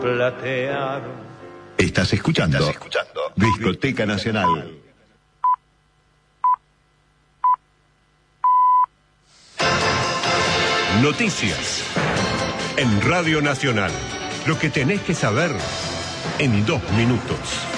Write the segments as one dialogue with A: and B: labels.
A: platearon.
B: Estás escuchando Discoteca Nacional. Noticias en Radio Nacional. Lo que tenés que saber en 2 minutos.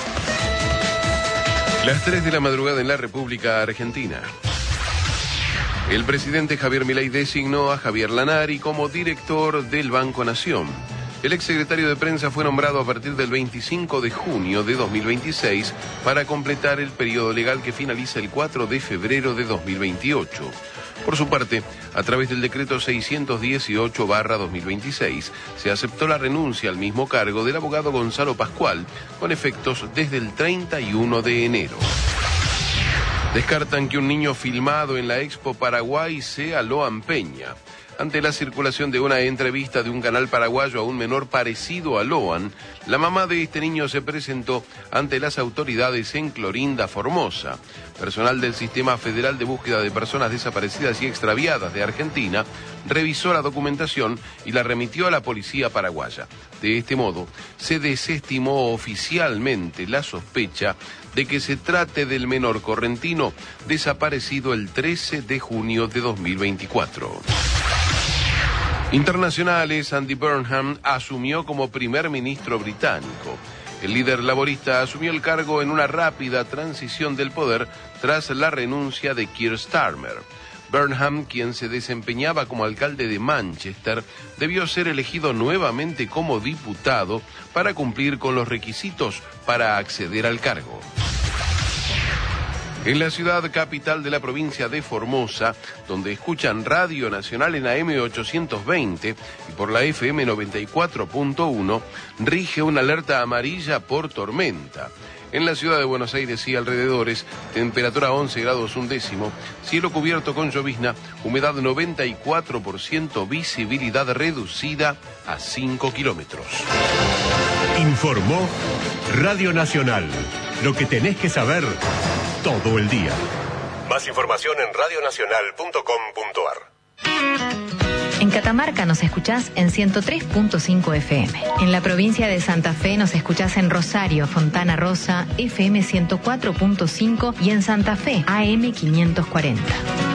C: Las 3 de la madrugada en la República Argentina. El presidente Javier Milei designó a Javier Lanari como director del Banco Nación. El exsecretario de Prensa fue nombrado a partir del 25 de junio de 2026 para completar el periodo legal que finaliza el 4 de febrero de 2028. Por su parte, a través del decreto 618/2026, se aceptó la renuncia al mismo cargo del abogado Gonzalo Pascual, con efectos desde el 31 de enero. Descartan que un niño filmado en la Expo Paraguay sea Loan Peña. Ante la circulación de una entrevista de un canal paraguayo a un menor parecido a Loan, la mamá de este niño se presentó ante las autoridades en Clorinda, Formosa. Personal del Sistema Federal de Búsqueda de Personas Desaparecidas y Extraviadas de Argentina revisó la documentación y la remitió a la policía paraguaya. De este modo, se desestimó oficialmente la sospecha de que se trate del menor correntino desaparecido el 13 de junio de 2024. Internacionales, Andy Burnham asumió como primer ministro británico. El líder laborista asumió el cargo en una rápida transición del poder tras la renuncia de Keir Starmer. Burnham, quien se desempeñaba como alcalde de Manchester, debió ser elegido nuevamente como diputado para cumplir con los requisitos para acceder al cargo. En la ciudad capital de la provincia de Formosa, donde escuchan Radio Nacional en AM 820 y por la FM 94.1, rige una alerta amarilla por tormenta. En la ciudad de Buenos Aires y alrededores, temperatura 11 grados 1 décimo, cielo cubierto con llovizna, humedad 94%, visibilidad reducida a 5 kilómetros.
B: Informó Radio Nacional. Lo que tenés que saber todo el día. Más información en radionacional.com.ar.
D: En Catamarca nos escuchás en 103.5 FM. En la provincia de Santa Fe nos escuchás en Rosario, Fontana Rosa, FM 104.5 y en Santa Fe, AM 540.